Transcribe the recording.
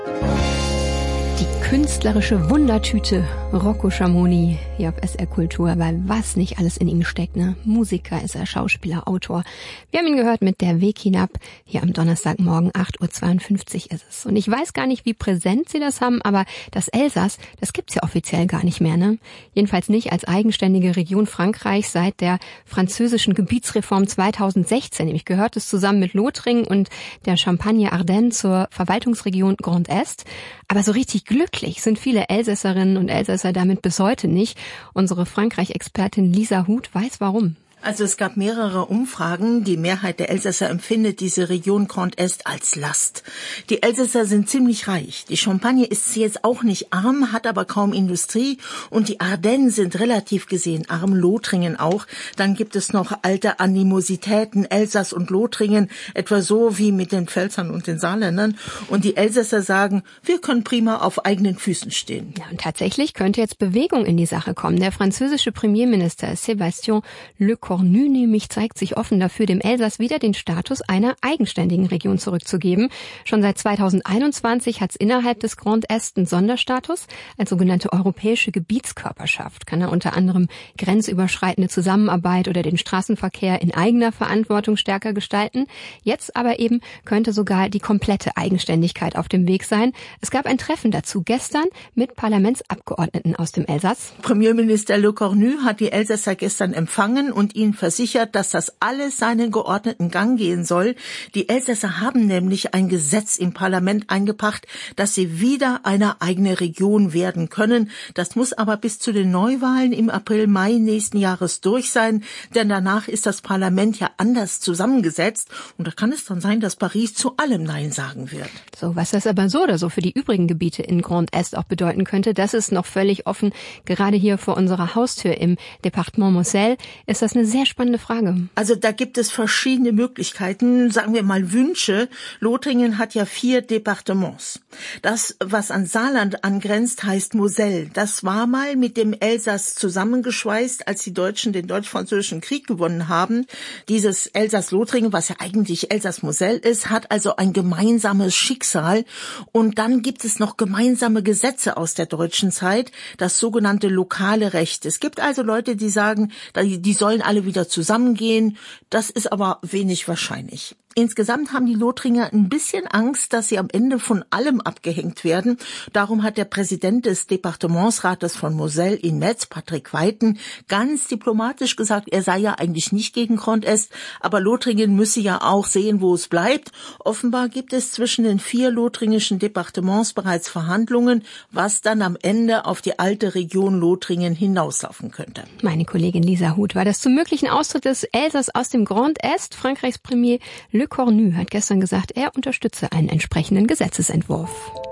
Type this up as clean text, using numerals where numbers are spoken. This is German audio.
Die künstlerische Wundertüte Rocco Schamoni hier auf SR Kultur, weil was nicht alles in ihm steckt, ne? Musiker ist er, Schauspieler, Autor. Wir haben ihn gehört mit Der Weg hinab, hier am Donnerstagmorgen, 8:52 Uhr ist es. Und ich weiß gar nicht, wie präsent Sie das haben, aber das Elsass, das gibt's ja offiziell gar nicht mehr, ne? Jedenfalls nicht als eigenständige Region Frankreichs seit der französischen Gebietsreform 2016. Nämlich gehört es zusammen mit Lothringen und der Champagne-Ardenne zur Verwaltungsregion Grand Est. Aber so richtig glücklich sind viele Elsässerinnen und Elsässer damit bis heute nicht. Unsere Frankreich-Expertin Lisa Huth weiß warum. Also es gab mehrere Umfragen. Die Mehrheit der Elsässer empfindet diese Region Grand Est als Last. Die Elsässer sind ziemlich reich. Die Champagne ist jetzt auch nicht arm, hat aber kaum Industrie. Und die Ardennen sind relativ gesehen arm, Lothringen auch. Dann gibt es noch alte Animositäten, Elsass und Lothringen, etwa so wie mit den Pfälzern und den Saarländern. Und die Elsässer sagen, wir können prima auf eigenen Füßen stehen. Ja, und tatsächlich könnte jetzt Bewegung in die Sache kommen. Der französische Premierminister Sébastien Lecornu nämlich zeigt sich offen dafür, dem Elsass wieder den Status einer eigenständigen Region zurückzugeben. Schon seit 2021 hat es innerhalb des Grand Est einen Sonderstatus. Als sogenannte europäische Gebietskörperschaft kann er unter anderem grenzüberschreitende Zusammenarbeit oder den Straßenverkehr in eigener Verantwortung stärker gestalten. Jetzt aber eben könnte sogar die komplette Eigenständigkeit auf dem Weg sein. Es gab ein Treffen dazu gestern mit Parlamentsabgeordneten aus dem Elsass. Premierminister Lecornu hat die Elsässer gestern empfangen und ihnen versichert, dass das alles seinen geordneten Gang gehen soll. Die Elsässer haben nämlich ein Gesetz im Parlament eingebracht, dass sie wieder eine eigene Region werden können. Das muss aber bis zu den Neuwahlen im April, Mai nächsten Jahres durch sein, denn danach ist das Parlament ja anders zusammengesetzt und da kann es dann sein, dass Paris zu allem Nein sagen wird. So, was das aber so oder so für die übrigen Gebiete in Grand Est auch bedeuten könnte, das ist noch völlig offen. Gerade hier vor unserer Haustür im Departement Moselle ist das eine sehr spannende Frage. Also da gibt es verschiedene Möglichkeiten, sagen wir mal Wünsche. Lothringen hat ja 4 Departements. Das, was an Saarland angrenzt, heißt Moselle. Das war mal mit dem Elsass zusammengeschweißt, als die Deutschen den Deutsch-Französischen Krieg gewonnen haben. Dieses Elsass-Lothringen, was ja eigentlich Elsass-Moselle ist, hat also ein gemeinsames Schicksal. Und dann gibt es noch gemeinsame Gesetze aus der deutschen Zeit, das sogenannte lokale Recht. Es gibt also Leute, die sagen, die sollen alle wieder zusammengehen. Das ist aber wenig wahrscheinlich. Insgesamt haben die Lothringer ein bisschen Angst, dass sie am Ende von allem abgehängt werden. Darum hat der Präsident des Departementsrates von Moselle in Metz, Patrick Weiten, ganz diplomatisch gesagt, er sei ja eigentlich nicht gegen Grand Est, aber Lothringen müsse ja auch sehen, wo es bleibt. Offenbar gibt es zwischen den 4 lothringischen Departements bereits Verhandlungen, was dann am Ende auf die alte Region Lothringen hinauslaufen könnte. Meine Kollegin Lisa Huth war das zum möglichen Austritt des Elsass aus dem Grand Est. Frankreichs Premier Lecornu hat gestern gesagt, er unterstütze einen entsprechenden Gesetzesentwurf.